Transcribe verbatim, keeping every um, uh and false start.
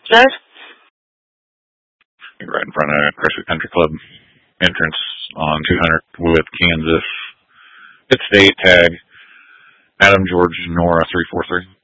Sir? Right in front of CrossFit Country Club entrance on two hundred with Kansas. It's state tag. Adam George Nora three four three.